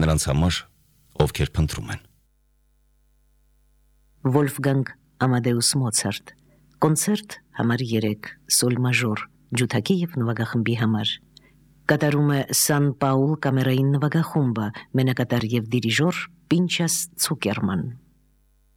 նրանց համար, ովքեր փնտրում են։ Վոլֆգանգ Ամադեուս Մոցարտ, կոնցերտ համար 3, սոլ մաժոր, ջութակի և նվագախմբի համար։ Կատարում է Սան Պաուլ կամերային նվագախումբը, մենակատար և դիրիժոր Պինչաս Ցուկերման։